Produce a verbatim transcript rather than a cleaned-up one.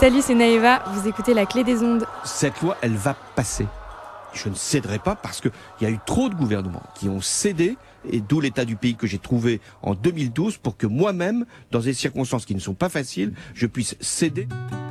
Salut, c'est Naïva, vous écoutez La Clé des Ondes. Cette loi, elle va passer. Je ne céderai pas parce qu'il y a eu trop de gouvernements qui ont cédé, et d'où l'état du pays que j'ai trouvé en deux mille douze pour que moi-même, dans des circonstances qui ne sont pas faciles, je puisse céder.